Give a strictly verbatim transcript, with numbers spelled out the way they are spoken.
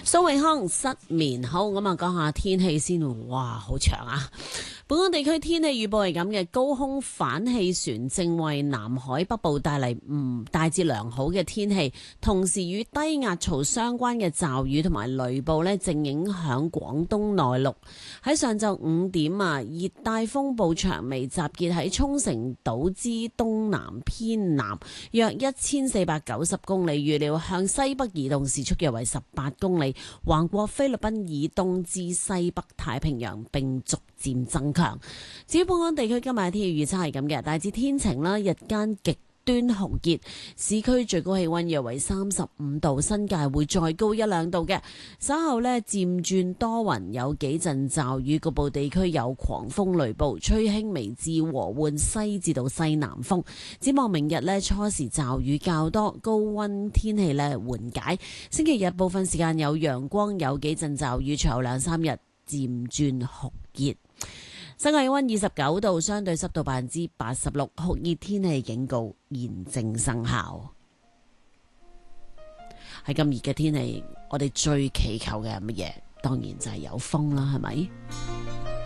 蘇永康失眠。好，咁啊講下天氣先。哇，好長啊！本港地區天氣預報係咁嘅，高空反氣旋正為南海北部帶嚟唔大致良好嘅天氣，同時與低壓槽相關嘅驟雨同埋雷暴呢，正影響廣東內陸。喺上晝五點啊，熱帶風暴長眉集結喺沖繩島之東南偏南約一千四百九十公里，預料向西北移動，時速約為十八公里，橫過菲律賓以東至西北太平洋，並逐漸增強。至於本港地區今日嘅天氣預測係咁嘅，大致天晴啦，日間極端酷熱，市區最高氣溫約為三十五度，新界會再高一兩度嘅。稍後呢漸轉多雲，有幾陣驟雨，局部地區有狂風雷暴，吹輕微至和緩西至到西南風。展望明日呢，初時驟雨較多，高溫天氣呢緩解。星期日部分時間有陽光，有幾陣驟雨，隨後兩三日漸轉酷熱。室外氣溫二十九度，相對濕度百分之八十六，酷熱天氣警告現正生效。喺咁熱嘅天氣，我哋最祈求嘅係乜嘢？當然就係有風啦，係咪？